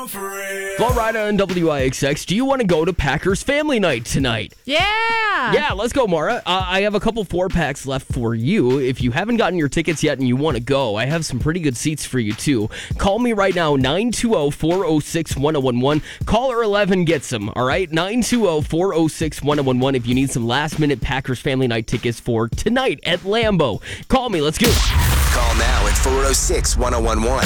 Florida and WIXX, do you want to go to Packers Family Night tonight? Yeah! Yeah, let's go, Mara. I have a couple 4-packs left for you. If you haven't gotten your tickets yet and you want to go, I have some pretty good seats for you, too. Call me right now, 920-406-1011. Caller 11 gets them, all right? 920-406-1011 if you need some last-minute Packers Family Night tickets for tonight at Lambeau. Call me, let's go. Call now at 406-1011.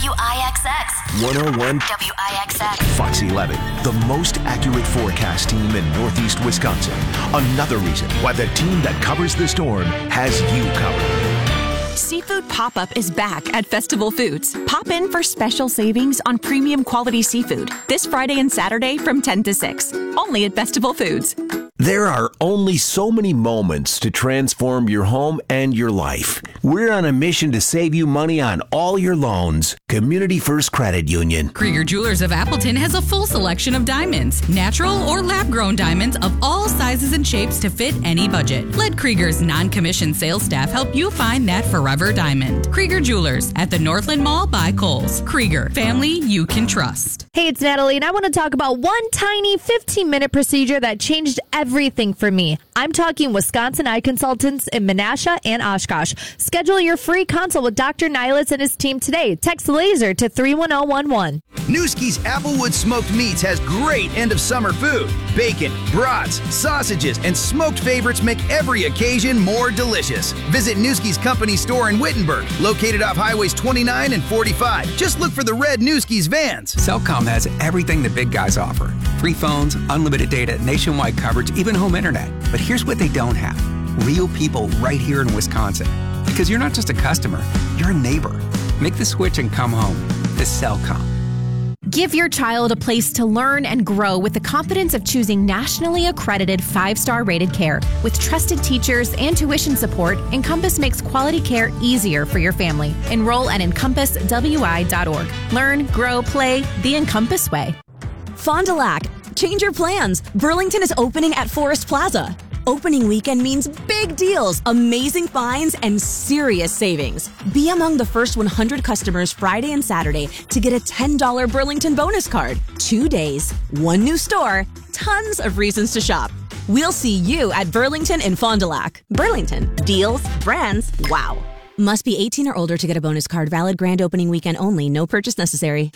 WIXX. 101 WIXX. Fox 11, the most accurate forecast team in Northeast Wisconsin. Another reason why the team that covers the storm has you covered. Seafood Pop-Up is back at Festival Foods. Pop in for special savings on premium quality seafood this Friday and Saturday from 10 to 6. Only at Festival Foods. There are only so many moments to transform your home and your life. We're on a mission to save you money on all your loans. Community First Credit Union. Krieger Jewelers of Appleton has a full selection of diamonds, natural or lab-grown diamonds of all sizes and shapes to fit any budget. Let Krieger's non-commissioned sales staff help you find that forever diamond. Krieger Jewelers at the Northland Mall by Kohl's. Krieger, family you can trust. Hey, it's Natalie, and I want to talk about one tiny 15-minute procedure that changed everything for me. I'm talking Wisconsin Eye Consultants in Menasha and Oshkosh. Schedule your free consult with Dr. Nilitz and his team today. Text LASER to 31011. Newski's Applewood Smoked Meats has great end-of-summer food. Bacon, brats, sausages, and smoked favorites make every occasion more delicious. Visit Newski's company store in Wittenberg, located off Highways 29 and 45. Just look for the red Newski's vans. Cellcom has everything the big guys offer. Free phones, unlimited data, nationwide coverage, even home internet. But here's what they don't have. Real people right here in Wisconsin. Because you're not just a customer, you're a neighbor. Make the switch and come home to Cellcom. Give your child a place to learn and grow with the confidence of choosing nationally accredited 5-star rated care. With trusted teachers and tuition support, Encompass makes quality care easier for your family. Enroll at encompasswi.org. Learn, grow, play the Encompass way. Fond du Lac. Change your plans. Burlington is opening at Forest Plaza. Opening weekend means big deals, amazing finds, and serious savings. Be among the first 100 customers Friday and Saturday to get a $10 Burlington bonus card. 2 days, 1 new store, tons of reasons to shop. We'll see you at Burlington in Fond du Lac. Burlington. Deals, brands, wow. Must be 18 or older to get a bonus card. Valid grand opening weekend only. No purchase necessary.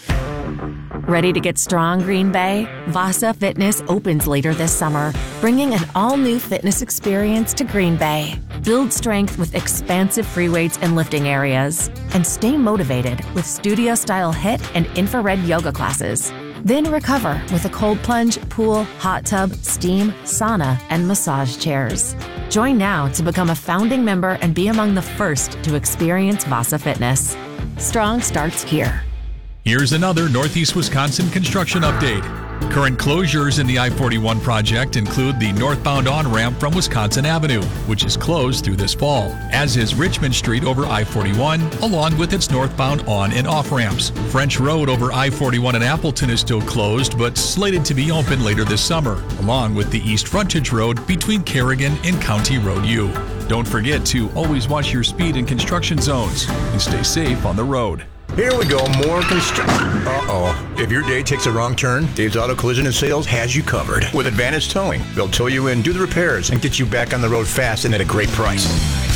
Ready to get strong, Green Bay? Vasa Fitness opens later this summer, bringing an all-new fitness experience to Green Bay. Build strength with expansive free weights and lifting areas, and stay motivated with studio-style HIIT and infrared yoga classes. Then recover with a cold plunge, pool, hot tub, steam, sauna, and massage chairs. Join now to become a founding member and be among the first to experience Vasa Fitness. Strong starts here. Here's another Northeast Wisconsin construction update. Current closures in the I-41 project include the northbound on-ramp from Wisconsin Avenue, which is closed through this fall, as is Richmond Street over I-41, along with its northbound on- and off-ramps. French Road over I-41 in Appleton is still closed, but slated to be open later this summer, along with the East Frontage Road between Kerrigan and County Road U. Don't forget to always watch your speed in construction zones and stay safe on the road. Here we go, more construction. Uh-oh. If your day takes a wrong turn, Dave's Auto Collision and Sales has you covered. With Advantage Towing, they'll tow you in, do the repairs, and get you back on the road fast and at a great price.